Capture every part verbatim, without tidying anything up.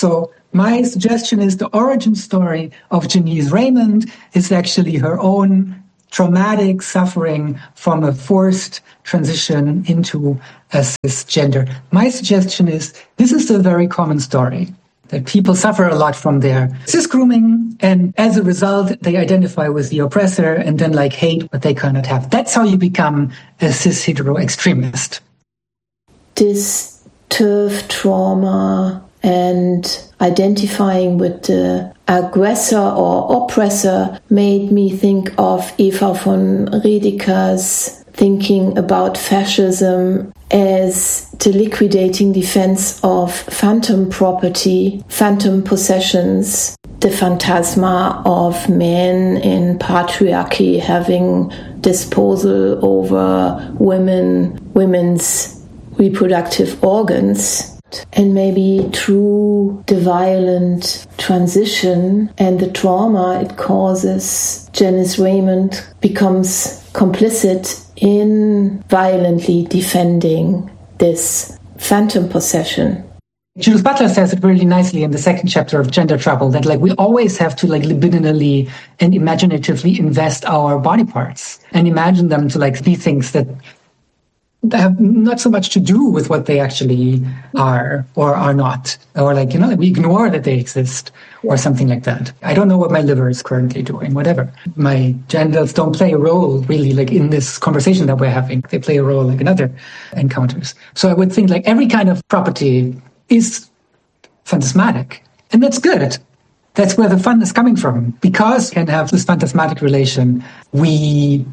So my suggestion is the origin story of Janice Raymond is actually her own traumatic suffering from a forced transition into a cisgender. My suggestion is this is a very common story, that people suffer a lot from their cis grooming, and as a result, they identify with the oppressor and then like hate what they cannot have. That's how you become a cis hetero extremist. This turf trauma and identifying with the aggressor or oppressor made me think of Eva von Redeker's thinking about fascism as the liquidating defense of phantom property, phantom possessions, the phantasma of men in patriarchy having disposal over women, women's reproductive organs. And maybe through the violent transition and the trauma it causes, Janice Raymond becomes complicit in violently defending this phantom possession. Judith Butler says it really nicely in the second chapter of Gender Trouble, that like we always have to like libidinally and imaginatively invest our body parts and imagine them to like be things that have not so much to do with what they actually are or are not, or like, you know, we ignore that they exist or something like that. I don't know what my liver is currently doing, whatever. My genders don't play a role really like in this conversation that we're having. They play a role like in other encounters. So I would think like every kind of property is phantasmatic, and that's good. That's where the fun is coming from. Because we can have this phantasmatic relation, we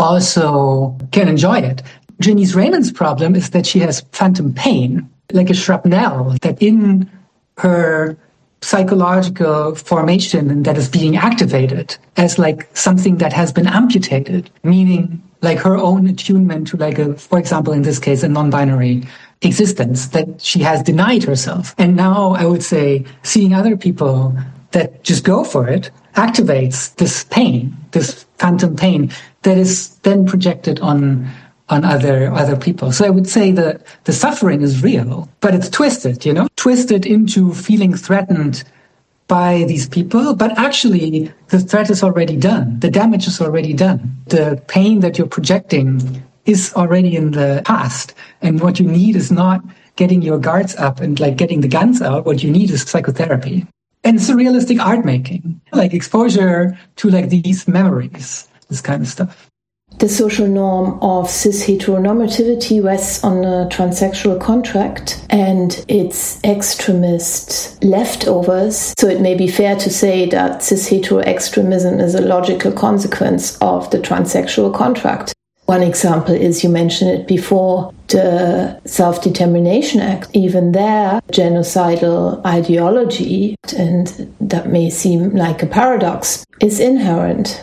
also can enjoy it. Janice Raymond's problem is that she has phantom pain, like a shrapnel, that in her psychological formation that is being activated as like something that has been amputated, meaning like her own attunement to like a, for example, in this case, a non-binary existence that she has denied herself. And now I would say seeing other people that just go for it activates this pain, this phantom pain that is then projected on on other other people. So I would say that the suffering is real, but it's twisted, you know, twisted into feeling threatened by these people. But actually, the threat is already done. The damage is already done. The pain that you're projecting is already in the past. And what you need is not getting your guards up and like getting the guns out. What you need is psychotherapy and surrealistic art making, like exposure to like these memories, this kind of stuff. The social norm of cis heteronormativity rests on a transsexual contract and its extremist leftovers. So it may be fair to say that cis hetero extremism is a logical consequence of the transsexual contract. One example is, you mentioned it before, the Self-Determination Act. Even there, genocidal ideology, and that may seem like a paradox, is inherent.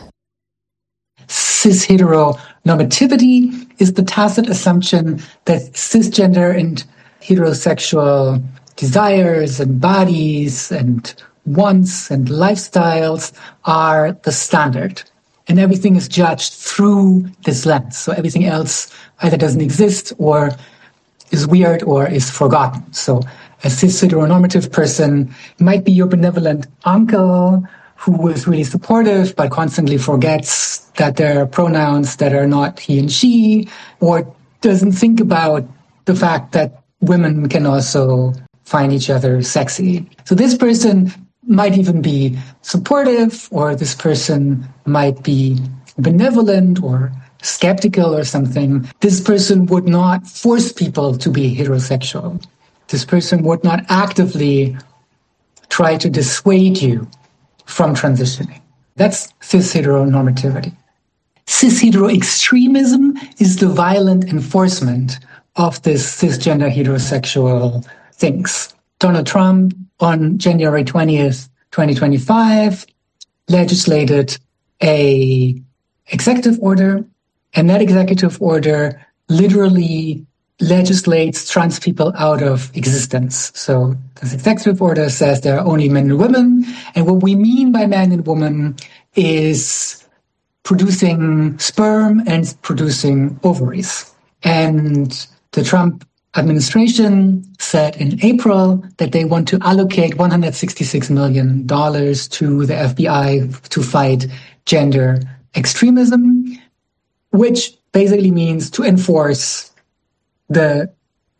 Cis heteronormativity is the tacit assumption that cisgender and heterosexual desires and bodies and wants and lifestyles are the standard. And everything is judged through this lens. So everything else either doesn't exist or is weird or is forgotten. So a cis heteronormative person might be your benevolent uncle who is really supportive but constantly forgets that there are pronouns that are not he and she, or doesn't think about the fact that women can also find each other sexy. So this person might even be supportive, or this person might be benevolent or skeptical or something. This person would not force people to be heterosexual. This person would not actively try to dissuade you from transitioning. That's cis heteronormativity. Cis hetero extremism is the violent enforcement of this cisgender heterosexual things. Donald Trump on January twentieth, twenty twenty-five legislated a executive order, and that executive order literally legislates trans people out of existence. So this executive order says there are only men and women, and what we mean by man and woman is producing sperm and producing ovaries. And the Trump administration said in April that they want to allocate one hundred sixty-six million dollars to the F B I to fight gender extremism, which basically means to enforce the